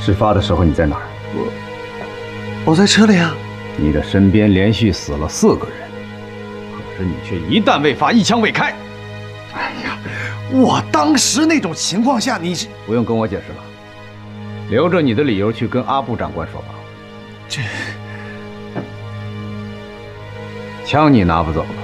事发的时候你在哪儿？ 我在车里啊。 你的身边连续死了4个人，可是你却一弹未发，一枪未开。 哎呀，我当时那种情况下，你是不用跟我解释了，留着你的理由去跟阿布长官说吧。 这枪你拿不走了，